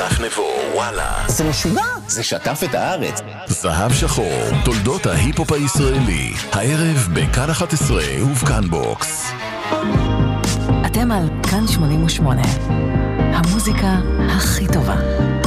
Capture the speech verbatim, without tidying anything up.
יפתח נבו, וואלה. זה משוגע, זה שטף את הארץ. זהב שחור, תולדות ההיפ-הופ הישראלי. הערב בכאן אחת עשרה ובכאן בוקס. אתם על כאן שמונים ושמונה. המוזיקה הכי טובה.